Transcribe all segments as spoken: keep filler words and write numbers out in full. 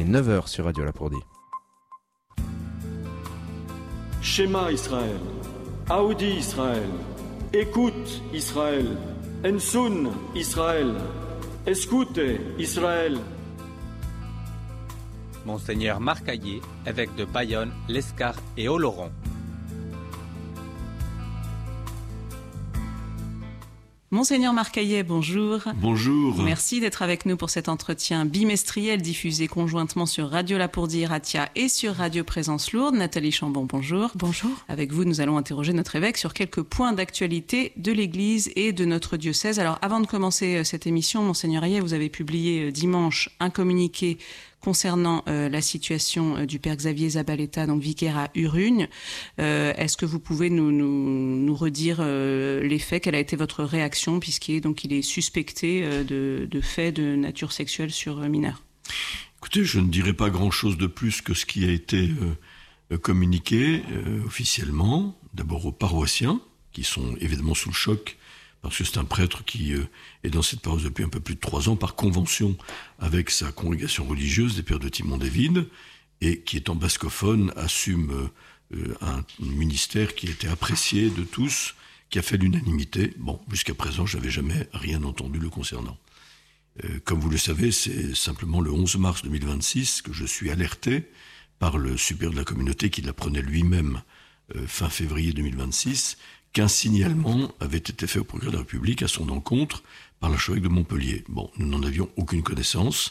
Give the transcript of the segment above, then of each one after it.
neuf heures sur Radio Lapourdie. Shema Israël, Aoudi Israël, écoute Israël, Ensun Israël, escute Israël. Monseigneur Marc Hayet, évêque de Bayonne, Lescar et Oloron. Monseigneur Marc Hayet, bonjour. Bonjour. Merci d'être avec nous pour cet entretien bimestriel diffusé conjointement sur Radio Lapourdie Ratia et sur Radio Présence Lourdes. Nathalie Chambon, bonjour. Bonjour. Avec vous, nous allons interroger notre évêque sur quelques points d'actualité de l'Église et de notre diocèse. Alors, avant de commencer cette émission, Monseigneur Hayet, vous avez publié dimanche un communiqué concernant euh, la situation euh, du Père Xavier Zabaleta, donc vicaire à Urugne. Euh, est-ce que vous pouvez nous, nous, nous redire euh, les faits? Quelle a été votre réaction, puisqu'il est, donc, il est suspecté euh, de, de faits de nature sexuelle sur euh, mineurs? Écoutez, je ne dirai pas grand-chose de plus que ce qui a été euh, communiqué euh, officiellement, d'abord aux paroissiens, qui sont évidemment sous le choc, parce que c'est un prêtre qui euh, est dans cette paroisse depuis un peu plus de trois ans, par convention avec sa congrégation religieuse des Pères de Timon-David, et qui, étant bascophone, assume euh, un ministère qui a été apprécié de tous, qui a fait l'unanimité. Bon, jusqu'à présent, je n'avais jamais rien entendu le concernant. Euh, comme vous le savez, c'est simplement le onze mars deux mille vingt-six que je suis alerté par le supérieur de la communauté qui l'apprenait lui-même euh, fin février deux mille vingt-six, qu'un signalement avait été fait au procureur de la République à son encontre par l'archevêque de Montpellier. Bon, nous n'en avions aucune connaissance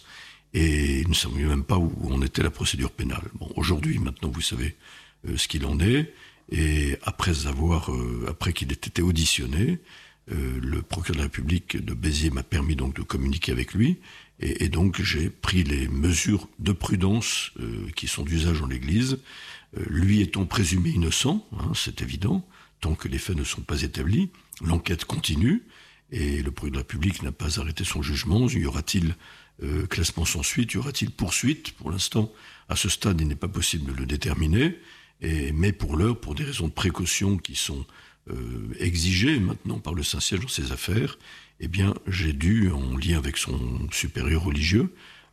et nous ne savions même pas où en était la procédure pénale. Bon, aujourd'hui, maintenant, vous savez euh, ce qu'il en est. Et après avoir, euh, après qu'il ait été auditionné, euh, le procureur de la République de Béziers m'a permis donc de communiquer avec lui. Et, et donc, j'ai pris les mesures de prudence euh, qui sont d'usage dans l'Église. Euh, lui étant présumé innocent, hein, c'est évident. Tant que les faits ne sont pas établis, l'enquête continue et le procureur de la République n'a pas arrêté son jugement. Y aura-t-il euh, classement sans suite? Y aura-t-il poursuite? Pour l'instant, à ce stade, il n'est pas possible de le déterminer. Et, mais pour l'heure, pour des raisons de précaution qui sont euh, exigées maintenant par le Saint-Siège dans ces affaires, eh bien, j'ai dû, en lien avec son supérieur religieux,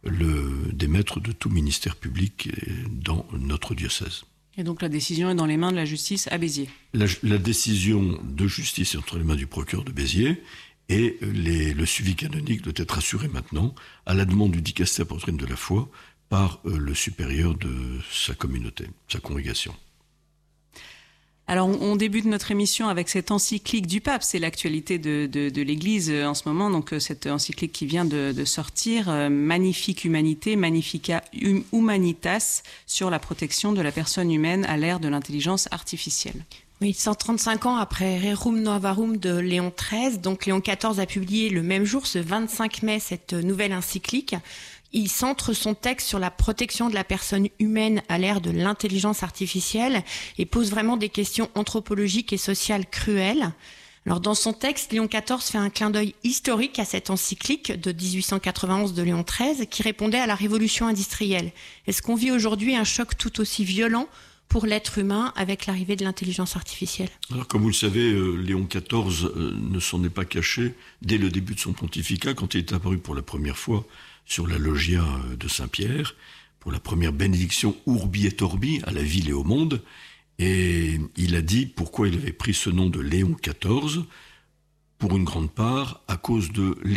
le démettre de tout ministère public dans notre diocèse. Et donc la décision est dans les mains de la justice à Béziers. La, la décision de justice est entre les mains du procureur de Béziers et les, le suivi canonique doit être assuré maintenant à la demande du dicaster pour la doctrine de la foi par euh, le supérieur de sa communauté, sa congrégation. Alors, on débute notre émission avec cette encyclique du pape. C'est l'actualité de, de, de l'Église en ce moment. Donc, cette encyclique qui vient de, de sortir, euh, Magnifique Humanité, Magnifica Humanitas, sur la protection de la personne humaine à l'ère de l'intelligence artificielle. Oui, cent trente-cinq ans après Rerum Novarum de Léon treize, donc Léon quatorze a publié le même jour, ce vingt-cinq mai, cette nouvelle encyclique. Il centre son texte sur la protection de la personne humaine à l'ère de l'intelligence artificielle et pose vraiment des questions anthropologiques et sociales cruelles. Alors, dans son texte, Léon quatorze fait un clin d'œil historique à cette encyclique de dix-huit cent quatre-vingt-onze de Léon treize qui répondait à la révolution industrielle. Est-ce qu'on vit aujourd'hui un choc tout aussi violent pour l'être humain avec l'arrivée de l'intelligence artificielle? Alors, comme vous le savez, euh, Léon quatorze euh, ne s'en est pas caché dès le début de son pontificat, quand il est apparu pour la première fois sur la loggia de Saint-Pierre, pour la première bénédiction Urbi et Orbi, à la ville et au monde. Et il a dit pourquoi il avait pris ce nom de Léon quatorze, pour une grande part, à cause de